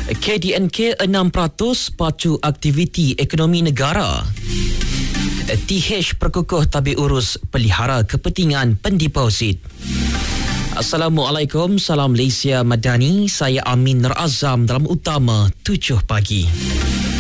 KDNK 6% pacu aktiviti ekonomi negara. TH perkukuh tabik urus pelihara kepentingan pendeposit. Assalamualaikum, salam Malaysia Madani. Saya Amin Nur Azam dalam utama 7 pagi.